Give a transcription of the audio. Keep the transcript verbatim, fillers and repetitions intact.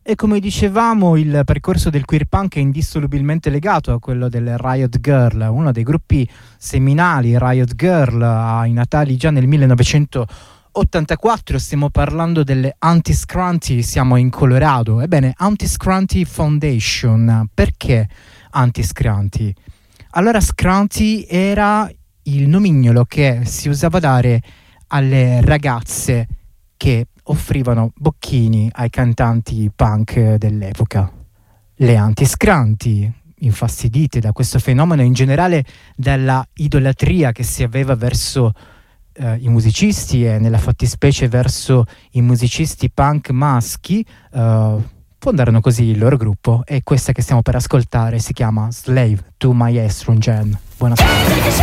E come dicevamo, il percorso del queer punk è indissolubilmente legato a quello del Riot Girl, uno dei gruppi seminali. Riot Girl ha i natali già nel millenovecentottantaquattro, stiamo parlando delle Anti-Scranti, siamo in Colorado. Ebbene, Anti-Scranti Foundation, perché Anti-Scranti? Allora, Scranti era il nomignolo che si usava dare alle ragazze che offrivano bocchini ai cantanti punk dell'epoca. Le Anti-Scranti, infastidite da questo fenomeno e in generale dalla idolatria che si aveva verso eh, i musicisti e nella fattispecie verso i musicisti punk maschi, eh, fondarono così il loro gruppo, e questa che stiamo per ascoltare si chiama Slave to My Estrogen. Buonasera.